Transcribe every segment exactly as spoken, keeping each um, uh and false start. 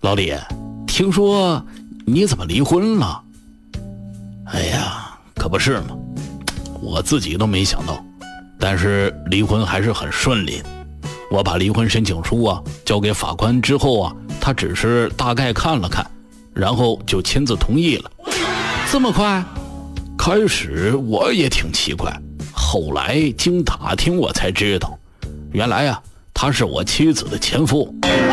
老李，听说你怎么离婚了？哎呀，可不是嘛，我自己都没想到，但是离婚还是很顺利的。我把离婚申请书啊交给法官之后啊，他只是大概看了看，然后就亲自同意了。这么快？开始我也挺奇怪，后来经打听我才知道，原来啊他是我妻子的前夫。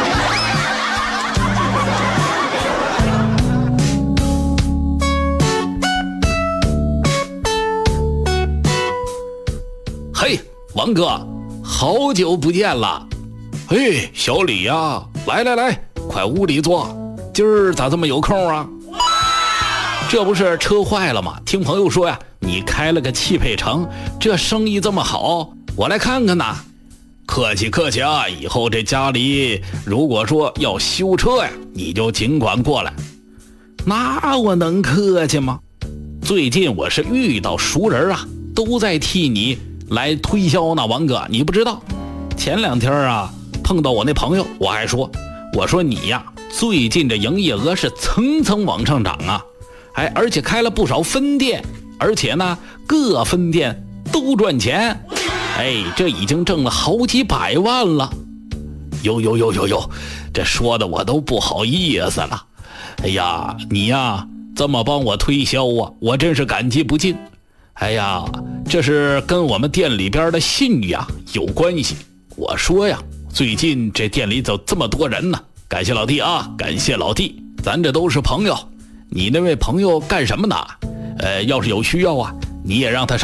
嘿，王哥，好久不见了。嘿，小李呀、啊，来来来，快屋里坐。今儿咋这么有空啊？这不是车坏了吗？听朋友说呀，你开了个汽配城，这生意这么好，我来看看呐。客气客气啊，以后这家里如果说要修车呀，你就尽管过来。那我能客气吗？最近我是遇到熟人啊，都在替你来推销呢。王哥，你不知道，前两天啊碰到我那朋友，我还说我说你呀最近这营业额是层层往上涨啊，哎，而且开了不少分店，而且呢各分店都赚钱，哎，这已经挣了好几百万了。呦呦呦呦呦，这说的我都不好意思了。哎呀，你呀这么帮我推销啊，我真是感激不尽。哎呀，这是跟我们店里边的信仰有关系。我说呀，最近这店里走这么多人呢，感谢老弟啊，感谢老弟，咱这都是朋友。你那位朋友干什么呢？呃，要是有需要啊，你也让他上